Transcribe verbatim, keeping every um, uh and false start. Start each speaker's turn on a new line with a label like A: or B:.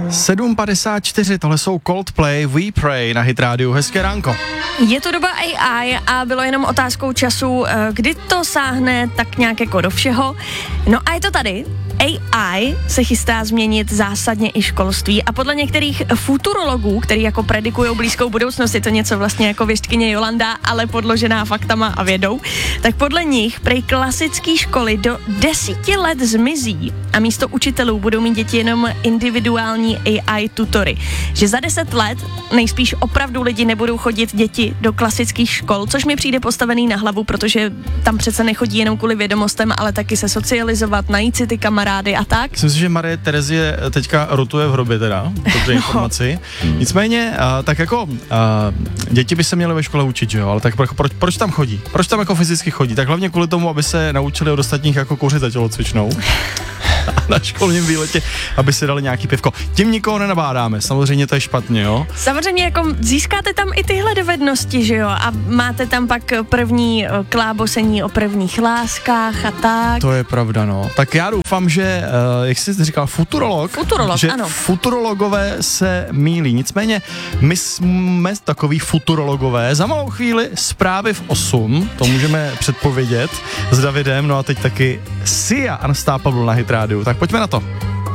A: sedm padesát čtyři, tohle jsou Coldplay, We Pray na Hit Radio. Hezké ránko.
B: Je to doba A I a bylo jenom otázkou času, kdy to sáhne tak nějak jako do všeho. No a je to tady. A I se chystá změnit zásadně i školství a podle některých futurologů, který jako predikují blízkou budoucnost, je to něco vlastně jako věštkyně Jolanda, ale podložená faktama a vědou, tak podle nich prej klasické školy do desíti let zmizí a místo učitelů budou mít děti jenom individuální A I tutory. Že za deset let nejspíš opravdu lidi nebudou chodit děti do klasických škol, což mi přijde postavený na hlavu, protože tam přece nechodí jenom kvůli vědomostem, ale taky se socializovat, najít si ty kamarády a tak.
A: Myslím si, že Marie Terezie teďka rotuje v hrobě teda, toto informaci. No. Nicméně, uh, tak jako uh, děti by se měly ve škole učit, že jo, ale tak pro, proč, proč tam chodí? Proč tam jako fyzicky chodí? Tak hlavně kvůli tomu, aby se naučili od ostatních jako kouřit za tělocvičnou. Na školním výletě, aby si dali nějaký pivko. Tím nikoho nenabádáme, samozřejmě to je špatně, jo?
B: Samozřejmě jako získáte tam i tyhle dovednosti, že jo? A máte tam pak první klábosení o prvních láskách a tak.
A: To je pravda, no. Tak já doufám, že, uh, jak jsi říkal, futurolog,
B: futurolog
A: že
B: ano.
A: futurologové se mýlí. Nicméně my jsme takový futurologové. Za malou chvíli zprávy v osm, to můžeme předpovědět s Davidem, no a teď taky Sia Unstoppable na Hit Radio. Tak pojďme na to.